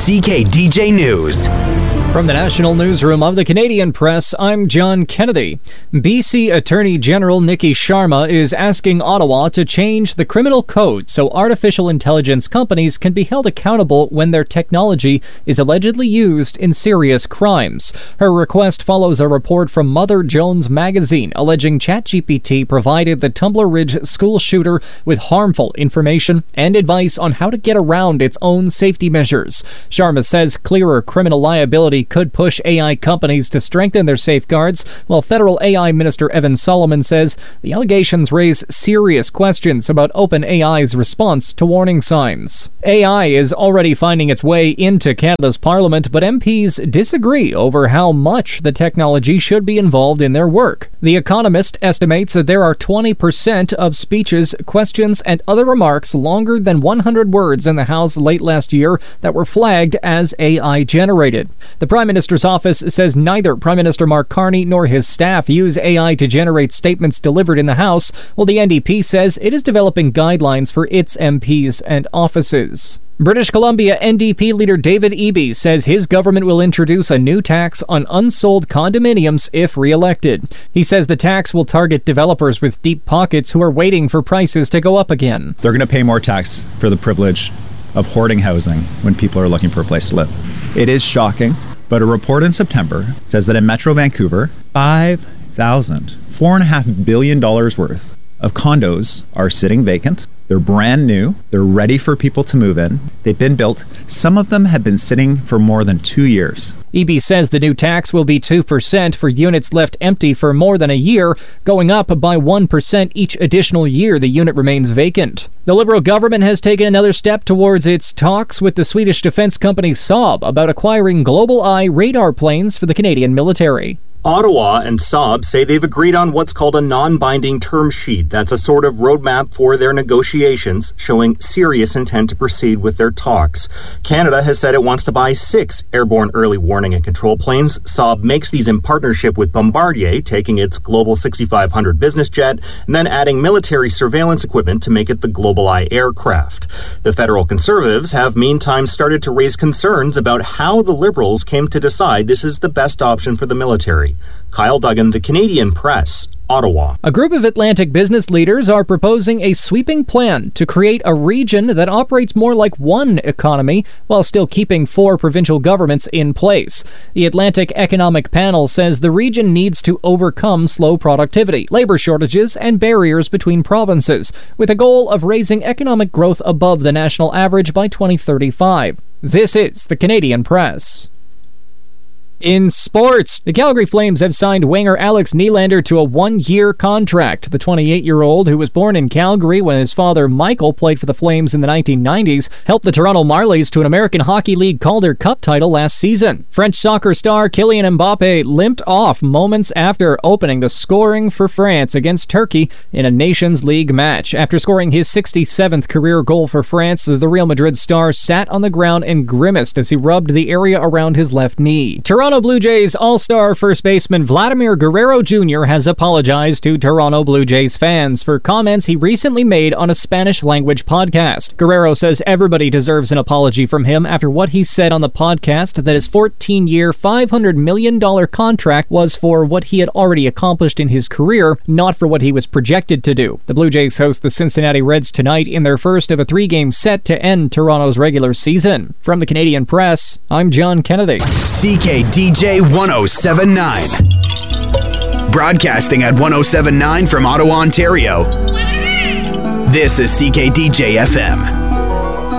CKDJ News. From the National Newsroom of the Canadian Press, I'm John Kennedy. BC Attorney General Nikki Sharma is asking Ottawa to change the criminal code so artificial intelligence companies can be held accountable when their technology is allegedly used in serious crimes. Her request follows a report from Mother Jones magazine alleging ChatGPT provided the Tumbler Ridge school shooter with harmful information and advice on how to get around its own safety measures. Sharma says clearer criminal liability could push AI companies to strengthen their safeguards, while federal AI Minister Evan Solomon says the allegations raise serious questions about OpenAI's response to warning signs. AI is already finding its way into Canada's Parliament, but MPs disagree over how much the technology should be involved in their work. The Economist estimates that there are 20% of speeches, questions, and other remarks longer than 100 words in the House late last year that were flagged as AI-generated. The Prime Minister's office says neither Prime Minister Mark Carney nor his staff use AI to generate statements delivered in the House, while the NDP says it is developing guidelines for its MPs and offices. British Columbia NDP leader David Eby says his government will introduce a new tax on unsold condominiums if re-elected. He says the tax will target developers with deep pockets who are waiting for prices to go up again. They're going to pay more tax for the privilege of hoarding housing when people are looking for a place to live. It is shocking, but a report in September says that in Metro Vancouver, $4.5 billion worth of condos are sitting vacant. They're brand new. They're ready for people to move in. They've been built. Some of them have been sitting for more than 2 years. Eby says the new tax will be 2% for units left empty for more than a year, going up by 1% each additional year the unit remains vacant. The Liberal government has taken another step towards its talks with the Swedish defense company Saab about acquiring GlobalEye radar planes for the Canadian military. Ottawa and Saab say they've agreed on what's called a non-binding term sheet. That's a sort of roadmap for their negotiations, showing serious intent to proceed with their talks. Canada has said it wants to buy 6 airborne early warning and control planes. Saab makes these in partnership with Bombardier, taking its Global 6500 business jet, and then adding military surveillance equipment to make it the GlobalEye aircraft. The federal Conservatives have meantime started to raise concerns about how the Liberals came to decide this is the best option for the military. Kyle Duggan, The Canadian Press, Ottawa. A group of Atlantic business leaders are proposing a sweeping plan to create a region that operates more like one economy while still keeping 4 provincial governments in place. The Atlantic Economic Panel says the region needs to overcome slow productivity, labor shortages, and barriers between provinces, with a goal of raising economic growth above the national average by 2035. This is The Canadian Press. In sports, the Calgary Flames have signed winger Alex Nylander to a 1-year contract. The 28-year-old, who was born in Calgary when his father Michael played for the Flames in the 1990s, helped the Toronto Marlies to an American Hockey League Calder Cup title last season. French soccer star Kylian Mbappe limped off moments after opening the scoring for France against Turkey in a Nations League match. After scoring his 67th career goal for France, the Real Madrid star sat on the ground and grimaced as he rubbed the area around his left knee. Toronto Blue Jays All-Star first baseman Vladimir Guerrero Jr. has apologized to Toronto Blue Jays fans for comments he recently made on a Spanish-language podcast. Guerrero says everybody deserves an apology from him after what he said on the podcast that his 14-year, $500 million contract was for what he had already accomplished in his career, not for what he was projected to do. The Blue Jays host the Cincinnati Reds tonight in their first of a 3-game set to end Toronto's regular season. From the Canadian Press, I'm John Kennedy. CKDJ 1079. Broadcasting at 1079 from Ottawa, Ontario. This is CKDJ FM.